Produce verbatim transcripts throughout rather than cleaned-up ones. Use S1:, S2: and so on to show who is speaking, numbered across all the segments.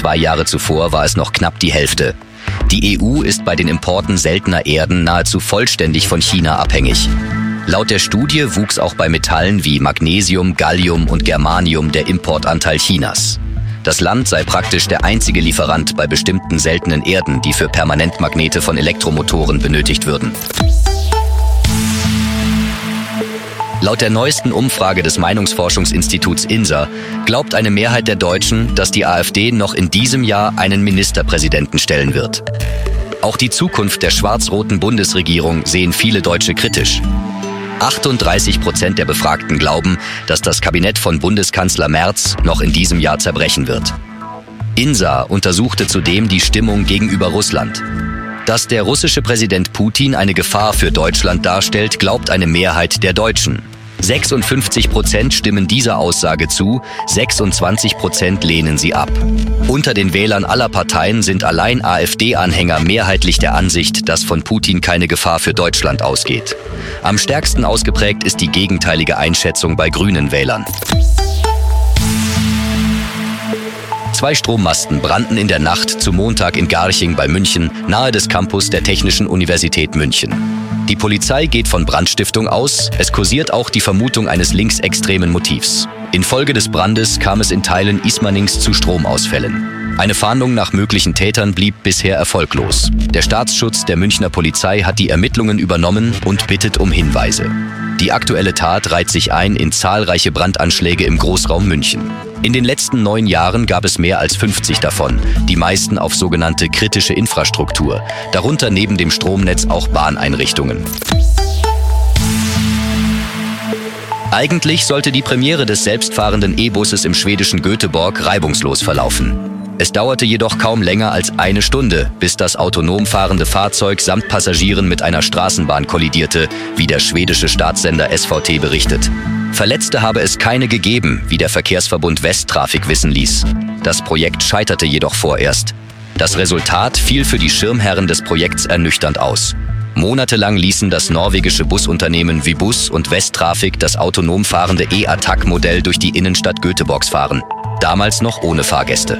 S1: Zwei Jahre zuvor war es noch knapp die Hälfte. Die E U ist bei den Importen seltener Erden nahezu vollständig von China abhängig. Laut der Studie wuchs auch bei Metallen wie Magnesium, Gallium und Germanium der Importanteil Chinas. Das Land sei praktisch der einzige Lieferant bei bestimmten seltenen Erden, die für Permanentmagnete von Elektromotoren benötigt würden. Laut der neuesten Umfrage des Meinungsforschungsinstituts I N S A glaubt eine Mehrheit der Deutschen, dass die AfD noch in diesem Jahr einen Ministerpräsidenten stellen wird. Auch die Zukunft der schwarz-roten Bundesregierung sehen viele Deutsche kritisch. achtunddreißig Prozent der Befragten glauben, dass das Kabinett von Bundeskanzler Merz noch in diesem Jahr zerbrechen wird. I N S A untersuchte zudem die Stimmung gegenüber Russland. Dass der russische Präsident Putin eine Gefahr für Deutschland darstellt, glaubt eine Mehrheit der Deutschen. sechsundfünfzig Prozent stimmen dieser Aussage zu, sechsundzwanzig Prozent lehnen sie ab. Unter den Wählern aller Parteien sind allein AfD-Anhänger mehrheitlich der Ansicht, dass von Putin keine Gefahr für Deutschland ausgeht. Am stärksten ausgeprägt ist die gegenteilige Einschätzung bei grünen Wählern. Zwei Strommasten brannten in der Nacht zu Montag in Garching bei München, nahe des Campus der Technischen Universität München. Die Polizei geht von Brandstiftung aus, es kursiert auch die Vermutung eines linksextremen Motivs. Infolge des Brandes kam es in Teilen Ismanings zu Stromausfällen. Eine Fahndung nach möglichen Tätern blieb bisher erfolglos. Der Staatsschutz der Münchner Polizei hat die Ermittlungen übernommen und bittet um Hinweise. Die aktuelle Tat reiht sich ein in zahlreiche Brandanschläge im Großraum München. In den letzten neun Jahren gab es mehr als fünfzig davon, die meisten auf sogenannte kritische Infrastruktur, darunter neben dem Stromnetz auch Bahneinrichtungen. Eigentlich sollte die Premiere des selbstfahrenden E-Busses im schwedischen Göteborg reibungslos verlaufen. Es dauerte jedoch kaum länger als eine Stunde, bis das autonom fahrende Fahrzeug samt Passagieren mit einer Straßenbahn kollidierte, wie der schwedische Staatssender S V T berichtet. Verletzte habe es keine gegeben, wie der Verkehrsverbund Westtrafik wissen ließ. Das Projekt scheiterte jedoch vorerst. Das Resultat fiel für die Schirmherren des Projekts ernüchternd aus. Monatelang ließen das norwegische Busunternehmen Vibus und Westtrafik das autonom fahrende E-Attack-Modell durch die Innenstadt Göteborgs fahren. Damals noch ohne Fahrgäste.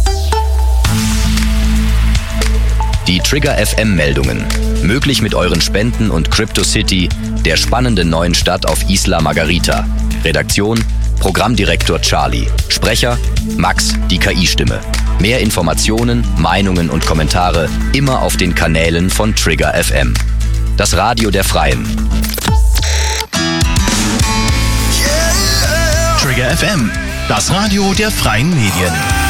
S1: Die Trigger F M-Meldungen. Möglich mit euren Spenden und CryptoCity, der spannenden neuen Stadt auf Isla Margarita. Redaktion: Programmdirektor Charlie. Sprecher: Max, die K I-Stimme. Mehr Informationen, Meinungen und Kommentare immer auf den Kanälen von Trigger F M. Das Radio der Freien.
S2: Trigger F M, das Radio der Freien Medien.